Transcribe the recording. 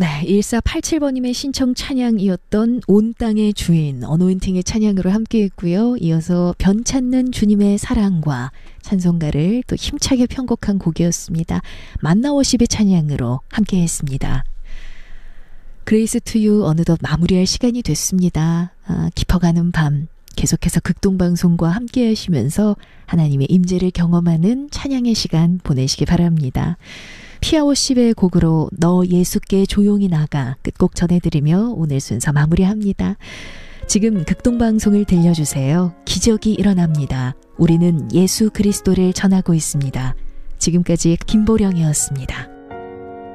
네, 1487번님의 신청 찬양이었던 온 땅의 주인 어노인팅의 찬양으로 함께했고요. 이어서 변찮는 주님의 사랑과 찬송가를 또 힘차게 편곡한 곡이었습니다. 만나워십의 찬양으로 함께했습니다. 그레이스 투유 어느덧 마무리할 시간이 됐습니다. 깊어가는 밤 계속해서 극동방송과 함께 하시면서 하나님의 임재를 경험하는 찬양의 시간 보내시기 바랍니다. 피아워십의 곡으로 너 예수께 조용히 나가 끝곡 전해드리며 오늘 순서 마무리합니다. 지금 극동방송을 들려주세요. 기적이 일어납니다. 우리는 예수 그리스도를 전하고 있습니다. 지금까지 김보령이었습니다.